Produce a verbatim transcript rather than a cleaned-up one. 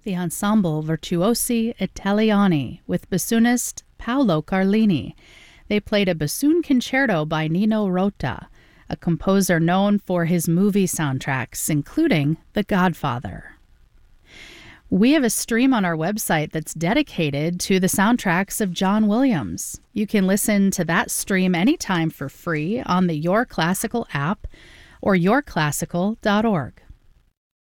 the Ensemble Virtuosi Italiani with bassoonist Paolo Carlini. They played a bassoon concerto by Nino Rota, a composer known for his movie soundtracks, including The Godfather. We have a stream on our website that's dedicated to the soundtracks of John Williams. You can listen to that stream anytime for free on the Your Classical app or your classical dot org.